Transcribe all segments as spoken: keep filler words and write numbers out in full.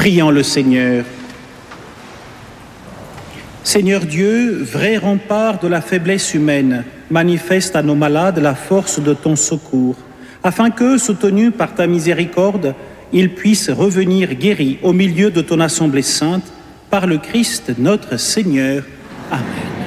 Prions le Seigneur. Seigneur Dieu, vrai rempart de la faiblesse humaine, manifeste à nos malades la force de ton secours, afin que, soutenus par ta miséricorde, ils puissent revenir guéris au milieu de ton assemblée sainte, par le Christ notre Seigneur. Amen.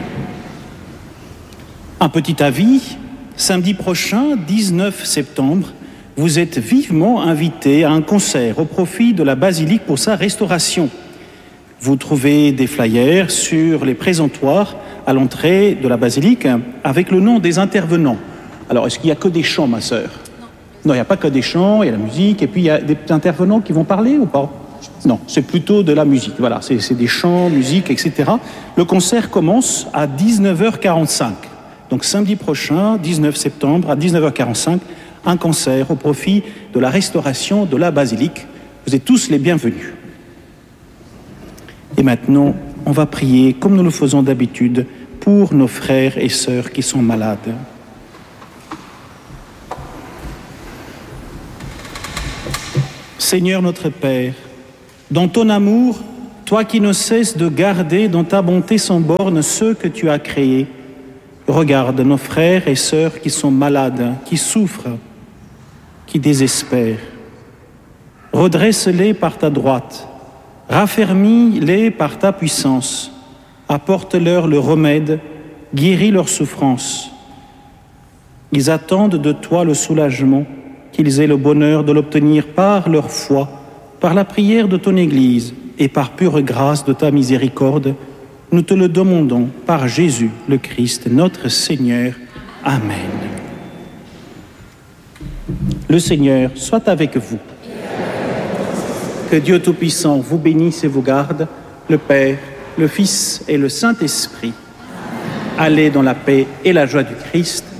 Un petit avis, samedi prochain, dix-neuf septembre, vous êtes vivement invités à un concert au profit de la basilique pour sa restauration. Vous trouvez des flyers sur les présentoirs à l'entrée de la basilique avec le nom des intervenants. Alors, est-ce qu'il n'y a que des chants, ma sœur ? Non, il n'y a pas que des chants, il y a la musique, et puis il y a des intervenants qui vont parler ou pas ? Non, c'est plutôt de la musique. Voilà, c'est, c'est des chants, musique, et cetera. Le concert commence à dix-neuf heures quarante-cinq. Donc samedi prochain, dix-neuf septembre, à dix-neuf heures quarante-cinq, un concert au profit de la restauration de la basilique. Vous êtes tous les bienvenus. Et maintenant, on va prier, comme nous le faisons d'habitude, pour nos frères et sœurs qui sont malades. Seigneur notre Père, dans ton amour, toi qui ne cesses de garder dans ta bonté sans borne ceux que tu as créés, regarde nos frères et sœurs qui sont malades, qui souffrent, qui désespèrent. Redresse-les par ta droite, raffermis-les par ta puissance, apporte-leur le remède, guéris leurs souffrances. Ils attendent de toi le soulagement, qu'ils aient le bonheur de l'obtenir par leur foi, par la prière de ton Église et par pure grâce de ta miséricorde. Nous te le demandons par Jésus le Christ, notre Seigneur. Amen. Le Seigneur soit avec vous. Que Dieu Tout-Puissant vous bénisse et vous garde, le Père, le Fils et le Saint-Esprit. Allez dans la paix et la joie du Christ.